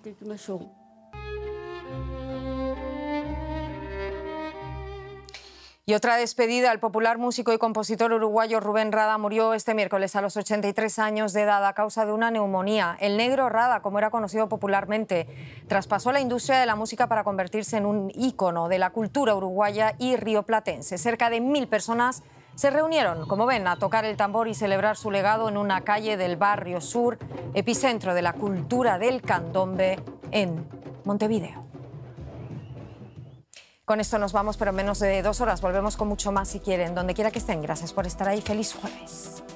Y otra despedida, el popular músico y compositor uruguayo Rubén Rada murió este miércoles a los 83 años de edad a causa de una neumonía. El Negro Rada, como era conocido popularmente, traspasó la industria de la música para convertirse en un ícono de la cultura uruguaya y rioplatense. Cerca de 1000 personas se reunieron, como ven, a tocar el tambor y celebrar su legado en una calle del Barrio Sur, epicentro de la cultura del candombe en Montevideo. Con esto nos vamos, pero en menos de 2 horas volvemos con mucho más si quieren. Donde quiera que estén, gracias por estar ahí. Feliz jueves.